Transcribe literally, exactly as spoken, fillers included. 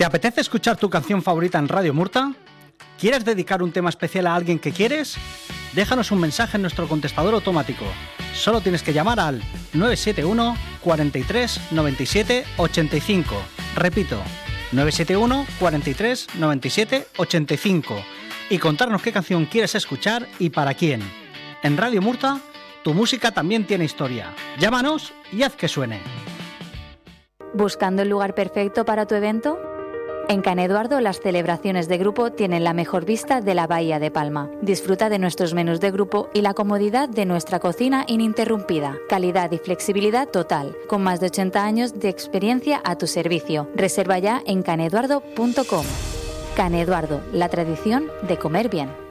¿Te apetece escuchar tu canción favorita en Radio Murta? ¿Quieres dedicar un tema especial a alguien que quieres? Déjanos un mensaje en nuestro contestador automático. Solo tienes que llamar al nueve siete uno, cuarenta y tres, noventa y siete, ochenta y cinco. Repito, nueve siete uno, cuarenta y tres, noventa y siete, ochenta y cinco. Y contarnos qué canción quieres escuchar y para quién. En Radio Murta, tu música también tiene historia. Llámanos y haz que suene. ¿Buscando el lugar perfecto para tu evento? En Can Eduardo las celebraciones de grupo tienen la mejor vista de la Bahía de Palma. Disfruta de nuestros menús de grupo y la comodidad de nuestra cocina ininterrumpida. Calidad y flexibilidad total, con más de ochenta años de experiencia a tu servicio. Reserva ya en can eduardo punto com. Can Eduardo, la tradición de comer bien.